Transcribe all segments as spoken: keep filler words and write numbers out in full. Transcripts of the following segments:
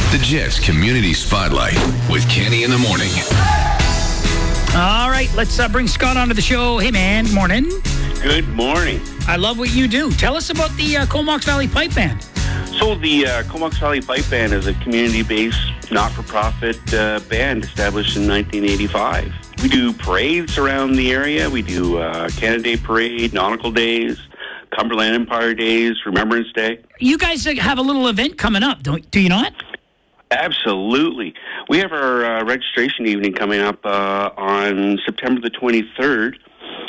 The Jets Community Spotlight with Kenny in the morning. All right, let's uh, bring Scott onto the show. Hey, man, good morning. Good morning. I love what you do. Tell us about the uh, Comox Valley Pipe Band. So the uh, Comox Valley Pipe Band is a community-based, not-for-profit uh, band established in nineteen eighty-five. We do parades around the area. We do uh, Canada Day Parade, Nautical Days, Cumberland Empire Days, Remembrance Day. You guys have a little event coming up, don't do you not? Absolutely. We have our uh, registration evening coming up uh, on September the twenty-third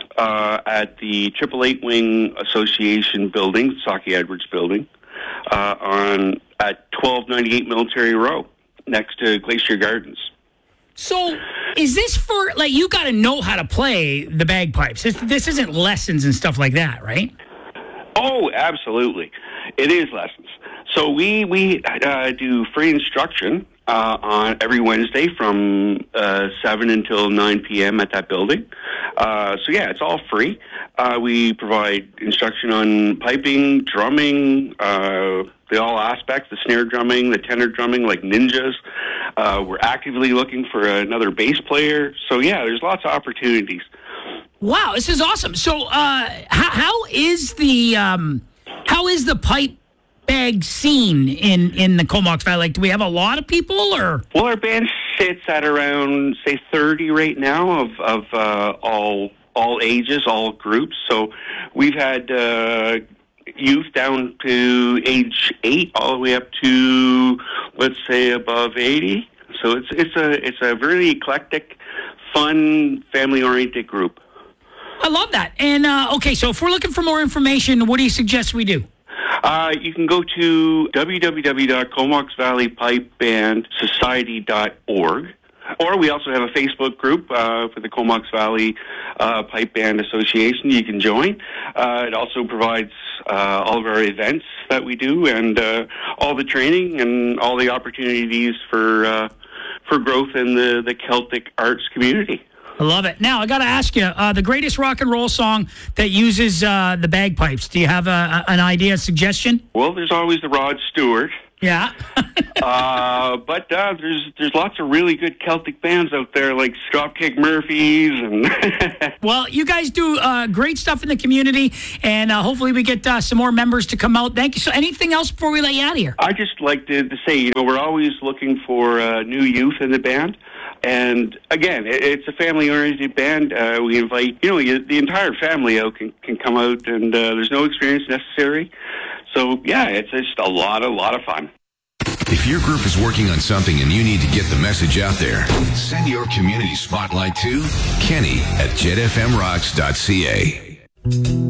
uh, at the Triple Eight Wing Association building, Saukey Edwards building, uh, on at twelve ninety-eight Military Row, next to Glacier Gardens. So, is this for, like, you got to know how to play the bagpipes. This, this isn't lessons and stuff like that, right? Oh, absolutely. It is lessons. So we we uh, do free instruction uh, on every Wednesday from uh, seven until nine p.m. at that building. Uh, so, yeah, it's all free. Uh, we provide instruction on piping, drumming, uh, the all aspects, the snare drumming, the tenor drumming, like ninjas. Uh, we're actively looking for another bass player. So, yeah, there's lots of opportunities. Wow, this is awesome. So, uh, how, how is the um, how is the pipe bag scene in, in the Comox Valley? Like, do we have a lot of people, or? Well, our band sits at around, say, thirty right now of of uh, all all ages, all groups. So we've had uh, youth down to age eight, all the way up to, let's say, above eighty. So it's it's a it's a really eclectic, fun, family-oriented group. I love that. And, uh, okay, so if we're looking for more information, what do you suggest we do? Uh, you can go to w w w dot comox valley pipe band society dot org. Or we also have a Facebook group uh, for the Comox Valley uh, Pipe Band Association you can join. Uh, it also provides uh, all of our events that we do and uh, all the training and all the opportunities for uh, for growth in the, the Celtic arts community. I love it. Now, I got to ask you, uh, the greatest rock and roll song that uses uh, the bagpipes. Do you have a, a, an idea, a suggestion? Well, there's always the Rod Stewart. Yeah. uh, but uh, there's there's lots of really good Celtic bands out there, like Dropkick Murphys. And well, you guys do uh, great stuff in the community, and uh, hopefully we get uh, some more members to come out. Thank you. So anything else before we let you out of here? I just like to, to say, you know, we're always looking for uh, new youth in the band. And again, it's a family-oriented band. Uh, we invite, you know, the entire family out can, can come out, and uh, there's no experience necessary. So, yeah, it's just a lot, a lot of fun. If your group is working on something and you need to get the message out there, send your community spotlight to Kenny at jet f m rocks dot c a.